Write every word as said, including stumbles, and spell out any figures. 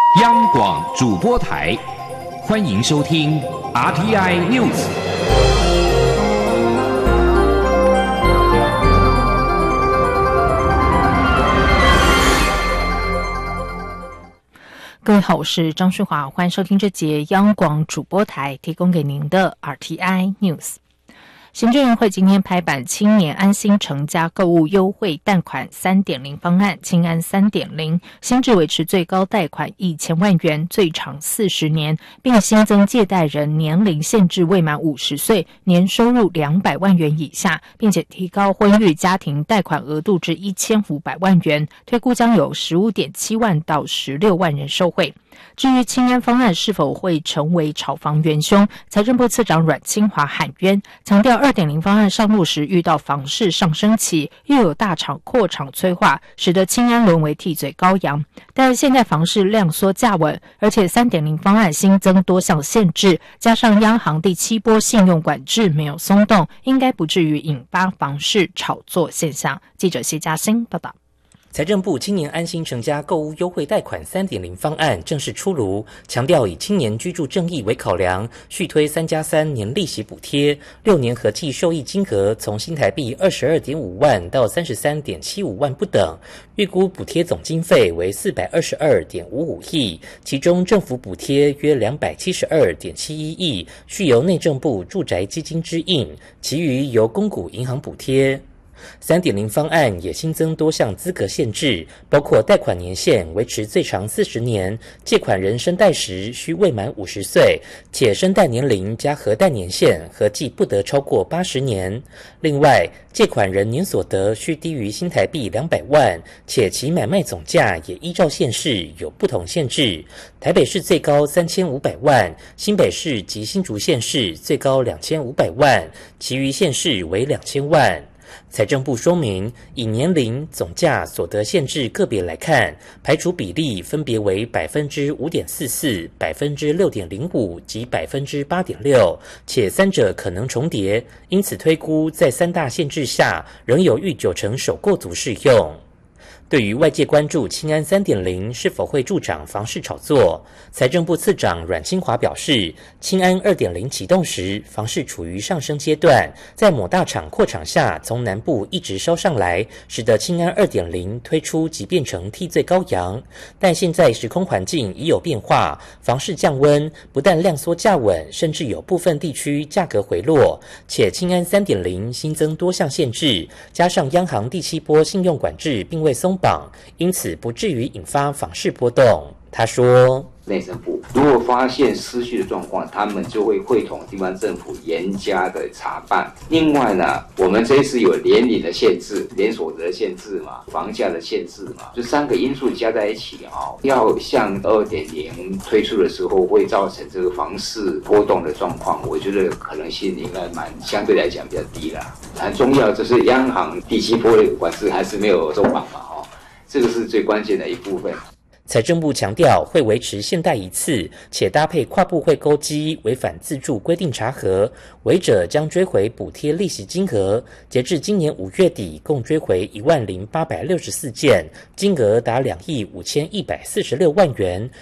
央广主播台，欢迎收听 R T I News。 各位好，我是张旭华，欢迎收听这节央广主播台提供给您的 R T I News。行政院会今天拍板青年安心成家购物优惠贷款 三点零 方案，青安 三点零， 新制维持最高贷款一千万元，最长四十年，并新增借贷人年龄限制未满五十岁，年收入两百万元以下，并且提高婚育家庭贷款额度至一千五百万元，推估将有 十五点七万到十六万人受惠。至于青安方案是否会成为炒房元凶，财政部次长阮清华喊冤，强调 二点零 方案上路时遇到房市上升期，又有大厂扩厂催化，使得青安沦为替罪羔羊。但现在房市量缩价稳，而且 三点零 方案新增多项限制，加上央行第七波信用管制没有松动，应该不至于引发房市炒作现象。记者谢嘉欣报道。 财政部青年安心成家购屋优惠贷款 三点零 方案正式出炉，强调以青年居住正义为考量，续推三加三年利息补贴，六年合计受益金额从新台币 二十二点五万到 三十三点七五万不等，预估补贴总经费为 四百二十二点五五亿，其中政府补贴约 两百七十二点七一亿，续由内政部住宅基金支应，其余由公股银行补贴。三点零 方案也新增多项资格限制，包括贷款年限维持最长四十年，借款人申贷时需未满五十岁，且申贷年龄加核贷年限合计不得超过八十年。另外，借款人年所得需低于新台币两百万，且其买卖总价也依照县市有不同限制。台北市最高三千五百万，新北市及新竹县市最高两千五百万，其余县市为两千万。财政部说明，以年龄、总价、所得限制个别来看，排除比例分别为 百分之五点四四、百分之六点零五 及 百分之八点六， 且三者可能重叠，因此推估在三大限制下，仍有逾九成首购族适用。对于外界关注青安 三点零 是否会助长房市炒作，财政部次长阮清华表示，青安 二点零 启动时，房市处于上升阶段，在某大厂扩厂下，从南部一直烧上来，使得青安 二点零 推出即变成替罪羔羊。但现在时空环境已有变化，房市降温，不但量缩价稳，甚至有部分地区价格回落，且青安 三点零 新增多项限制，加上央行第七波信用管制并未松绑，因此不至于引发房市波动。他说， 内政部如果发现失序的状况，他们就会会同地方政府严加的查办。另外呢，我们这一次有年龄的限制、连所得的限制嘛，房价的限制嘛，这三个因素加在一起啊、哦，要像 二点零 推出的时候会造成这个房市波动的状况，我觉得可能性应该蛮相对来讲比较低啦。很重要就是央行第七波的管制还是没有松绑嘛，哦，这个是最关键的一部分。 财政部强调会维持现贷一次，且搭配跨部会勾稽违反自住规定查核，违者将追回补贴利息金额。截至今年五月底，共追回一万零八百六十四件，金额达两亿五千一百四十六万元，